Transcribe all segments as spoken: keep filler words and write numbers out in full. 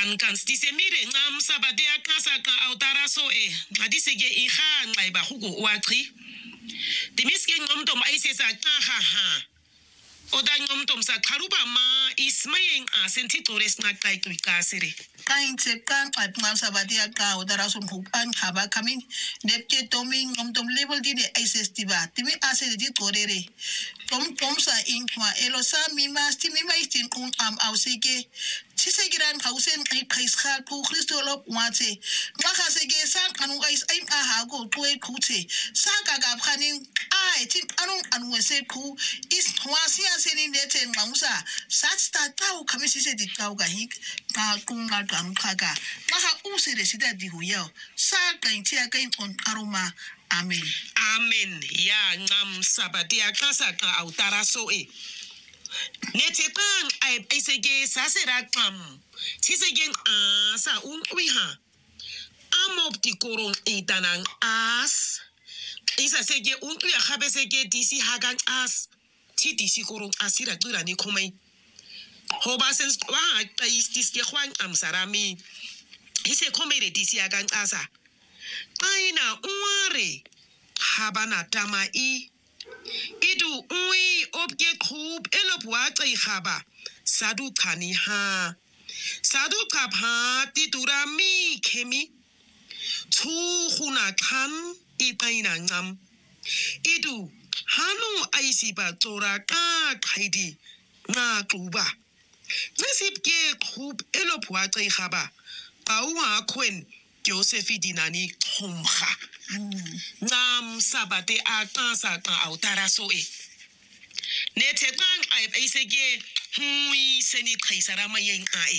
kan kan stisemire ngam sabade akasa ka autara so e ngadisege iha ngaiba hugo wachi dimiske ngomdom aisesa ka ha ha oda ngomdom sa karuba ma ismayeng asenti tores na kai kwikasire kain tsep kan at ngam sabade ka autara so hupan haba kamin nepke toming ngomdom level di ne aises tiba timi ase di torere tom tom sa inkwa elosa mima stimi mai tin un am ausege Sisegiran kausen ay kaisha ku Kristolop wate. Maka sege sang anu ais ay ahago tuwe kute. Saka gabkanin ay tin anong anuwese ku is wasia senin dete ngamusa. Satsta tau kami sise di tau gahik ka kunga kanu kaga. Maka use resida di huyao. Saka intia kain on aroma. Amen. Amen. Ya ngam sabadia kasa ka autara so e. Netekang ay isege sasera kam tisegen asa un wiha amop di korong itanang as isa sege un wi habe sege disi hagan as ti disi korong asira dura ni komai hoba sens wa is diske khwan am sarami ise komere disi hagan asa aina unware habana tamai Idu ui opge kub elop wata ihaba sadu kani ha sadu kap ha titura mi kemi tu huna kan itaina ngam idu hanu aisiba tora ka kaidi na kuba nasib ge kub elop wata ihaba awa kwen Josephi dinani homha Nam sabate akansa kan autara so e. Nete kan ay isege hui seni kaisara mayeng ae.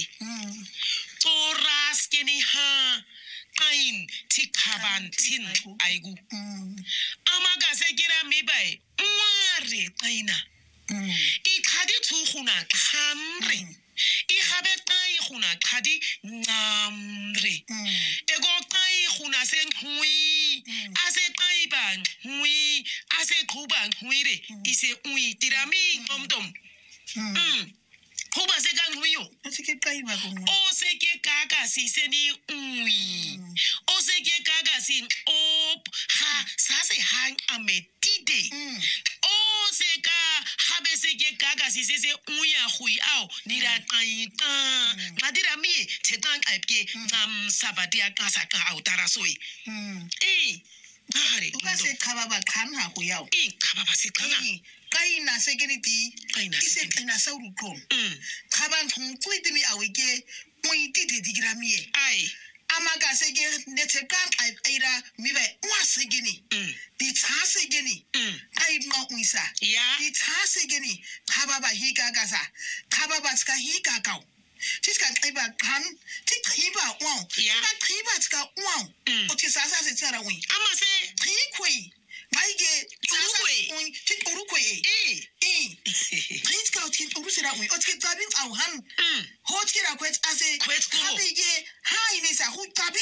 Toras keni ha kain tikaban tin aigu. Amaga segira mibai mware kaina. I kadi tuhuna kamre. I habe tai khuna khadi namre ego tai khuna sen hui ase tai ban hui ase kuban huire ise ui tirami ngomdom mm kuba se gang huyo Asike kai ba ko o se ke kaka si seni ui o se ke kaka si op ha sa se hang ametide o se ka habe se ke kaka si se se uya hui ao nira kai ta madira mi chetan aipke ngam sabati akasa ka autara soi eh Bahari, Ukase kababa kan ha huyao. Eh, kababa si kana. Kai na segeniti. Kai na Ise kai na sauru kon. Kaban kung tweet mi awike mui titi digramie. Ai. Amaga sege nete kan aira mibe wa segeni. Di ta segeni. Kai no uisa. Ya. Di ta segeni. Kababa higa gaza. Kababa ska higa kau. Tiska kaiba kan ti triba wow ta triba ska wow o ti sasa se tsara wi ama se trikwe maige urukwe wi ti urukwe eh eh triska o ti urusira wi o ti tabin au han ho ti ra kwet ase kwet ko ha bige ha ini sa hu tabi